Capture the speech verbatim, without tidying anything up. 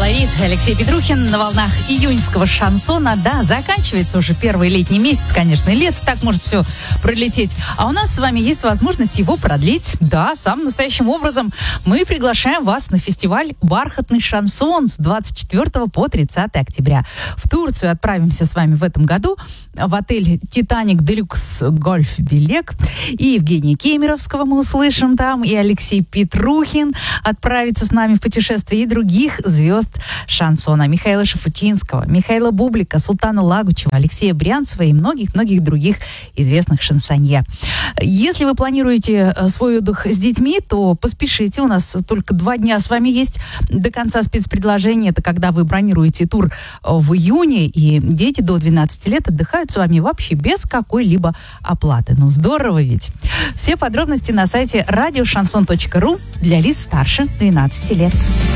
Алфавит. Алексей Петрухин на волнах июньского шансона. Да, заканчивается уже первый летний месяц, конечно, и лето так может все пролететь. А у нас с вами есть возможность его продлить. Да, самым настоящим образом. Мы приглашаем вас на фестиваль «Бархатный шансон» с двадцать четвёртого по тридцатое октября. В Турцию отправимся с вами в этом году в отель «Титаник Делюкс Гольф Белек». И Евгения Кемеровского мы услышим там, и Алексей Петрухин отправится с нами в путешествие, и других звезд шансона. Михаила Шафутинского, Михаила Бублика, Султана Лагучева, Алексея Брянцева и многих-многих других известных шансонье. Если вы планируете свой отдых с детьми, то поспешите. У нас только два дня с вами есть до конца спецпредложения. Это когда вы бронируете тур в июне, и дети до двенадцати лет отдыхают с вами вообще без какой-либо оплаты. Ну, здорово ведь. Все подробности на сайте радио шансон точка ру для лиц старше двенадцати лет.